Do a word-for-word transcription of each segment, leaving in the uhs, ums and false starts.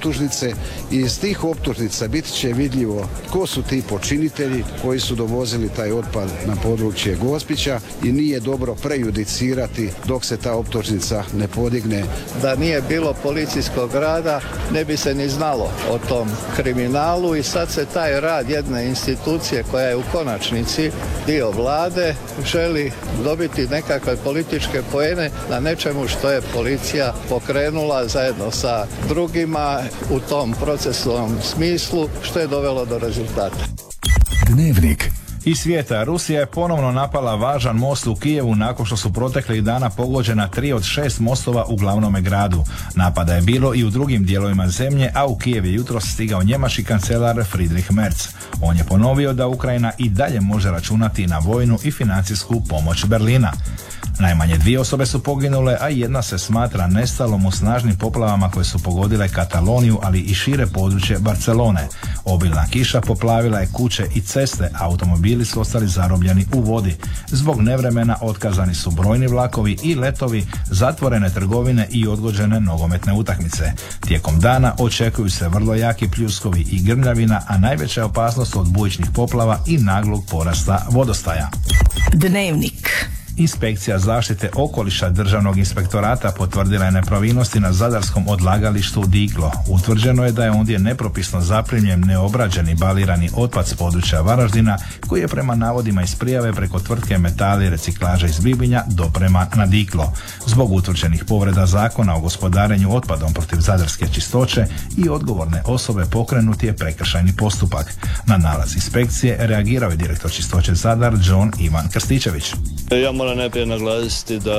optužnice i iz tih optužnica bit će vidljivo tko su ti počinitelji koji su dovozili taj otpad na područje Gospića i nije dobro prejudicirati dok se ta optužnica ne podigne. Da nije bilo policijskog rada ne bi se ni znalo o tom kriminalu i sad se taj rad jedne institucije koja je u konačnici dio vlade želi dobiti nekakve političke poene na nečemu što je policija pokrenula zajedno sa drugima u tom procesnom smislu, što je dovelo do rezultata. Dnevnik. Iz svijeta, Rusija je ponovno napala važan most u Kijevu nakon što su proteklih dana pogođena tri od šest mostova u glavnome gradu. Napada je bilo i u drugim dijelovima zemlje, a u Kijev je jutros stigao njemački kancelar Friedrich Merz. On je ponovio da Ukrajina i dalje može računati na vojnu i financijsku pomoć Berlina. Najmanje dvije osobe su poginule, a jedna se smatra nestalom u snažnim poplavama koje su pogodile Kataloniju, ali i šire područje Barcelone. Obilna kiša poplavila je kuće i ceste, a automobili su ostali zarobljeni u vodi. Zbog nevremena otkazani su brojni vlakovi i letovi, zatvorene trgovine i odgođene nogometne utakmice. Tijekom dana očekuju se vrlo jaki pljuskovi i grmljavina, a najveća je opasnost od bujičnih poplava i naglog porasta vodostaja. Dnevnik. Inspekcija zaštite okoliša Državnog inspektorata potvrdila je nepravilnosti na zadarskom odlagalištu Diklo. Utvrđeno je da je ondje nepropisno zaprimljen neobrađeni balirani otpad s područja Varaždina, koji je prema navodima iz prijave preko tvrtke Metali reciklaža iz Bibinja dopreman na Diklo. Zbog utvrđenih povreda zakona o gospodarenju otpadom protiv zadarske čistoće i odgovorne osobe pokrenut je prekršajni postupak. Na nalaz inspekcije reagirao je direktor čistoće Zadar John Ivan Krstičević. Ja moram najprije naglasiti da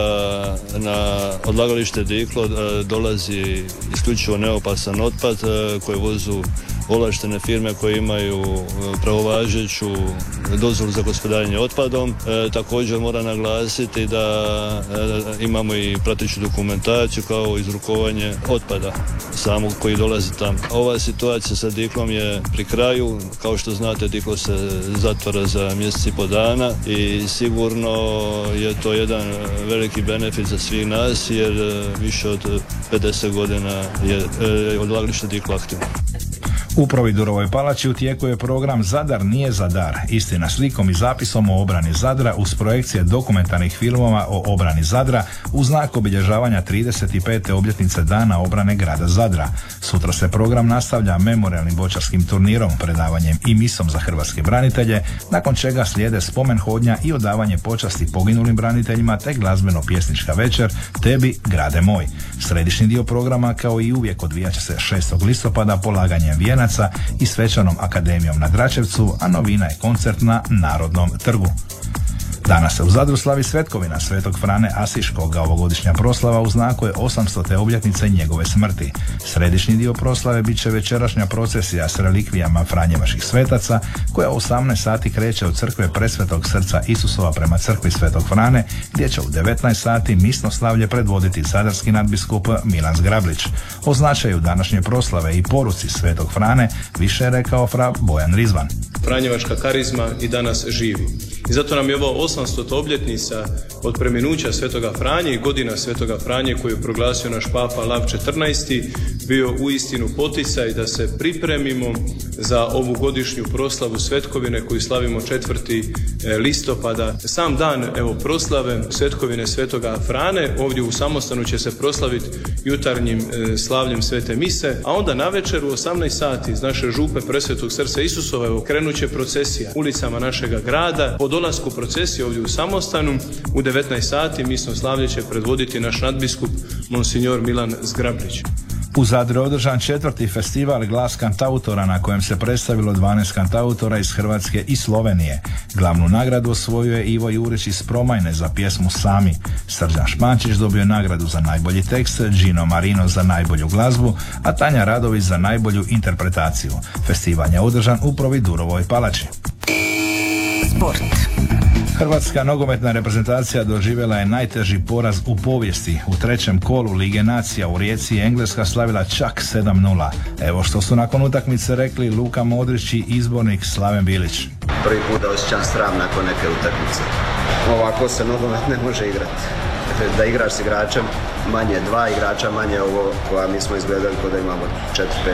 na odlagalište Diklo dolazi isključivo neopasan otpad koji vozu ovlaštene firme koje imaju pravovažeću dozvolu za gospodarenje otpadom. E, također moram naglasiti da e, imamo i prateću dokumentaciju kao izrukovanje otpada samog koji dolazi tamo. Ova situacija sa Diklom je pri kraju. Kao što znate, Diklo se zatvara za mjesec i po dana i sigurno je to jedan veliki benefit za svih nas jer više od pedeset godina je e, odlagalište Diklo aktivno. U Providurovoj palači u tijeku je program Zadar nije za dar. Istina slikom i zapisom o obrani Zadra uz projekcije dokumentarnih filmova o obrani Zadra u znak obilježavanja trideset pete obljetnice dana obrane grada Zadra. Sutra se program nastavlja memorijalnim boćarskim turnirom, predavanjem i misom za hrvatske branitelje, nakon čega slijede spomen hodnja i odavanje počasti poginulim braniteljima te glazbeno-pjesnička večer Tebi grade moj. Središnji dio programa kao i uvijek odvijat će se šestog listopada polaganjem vijenaca i svečanom akademijom na Dračevcu, a novina je koncert na Narodnom trgu. Danas se u Zadru slavi svetkovina Svetog Frane Asiškog, a ovogodišnja proslava u znaku je osamstote obljetnice njegove smrti. Središnji dio proslave bit će večerašnja procesija s relikvijama Franjevačkih svetaca, koja u osamnaest sati kreće od crkve Presvetog srca Isusova prema crkvi Svetog Frane, gdje će u devetnaest sati misno slavlje predvoditi zadarski nadbiskup Milan Zgrablić. O značaju današnje proslave i poruci Svetog Frane više je rekao fra Bojan Rizvan. Franjevačka karizma i danas živi. I zato nam je ovo osamstota obljetnica od preminuća Svetoga Franje i godina Svetoga Franje koju je proglasio naš Papa Lav četrnaesti bio uistinu poticaj da se pripremimo za ovu godišnju proslavu svetkovine koju slavimo četvrti listopada. Sam dan evo proslave svetkovine Svetoga Frane ovdje u Samostanu će se proslaviti jutarnjim slavljem Svete mise, a onda navečer u osamnaest sati iz naše župe Presvetog srca Isusova evo krenut će procesija ulicama našega grada. Po dolasku procesije ovdje u Samostanu u devetnaest sati misno slavlje će predvoditi naš nadbiskup Monsignor Milan Zgrablić. U Zadru je održan četvrti festival Glas kantautora na kojem se predstavilo dvanaest kantautora iz Hrvatske i Slovenije. Glavnu nagradu osvojio je Ivo Jurić iz Promajne za pjesmu Sami. Srđan Špančić dobio je nagradu za najbolji tekst, Gino Marino za najbolju glazbu, a Tanja Radović za najbolju interpretaciju. Festival je održan u Providurovoj palači. Sport. Hrvatska nogometna reprezentacija doživjela je najteži poraz u povijesti. U trećem kolu Lige nacija u Rijeci Engleska slavila čak sedam nula. Evo što su nakon utakmice rekli Luka Modrić i izbornik Slaven Bilić. Prvi put da osjećam sram nakon neke utakmice. Ovako se nogomet ne može igrati. Da igraš s igračem manje, dva igrača manje, ovo koja mi smo izgledali kod da imamo četiri pet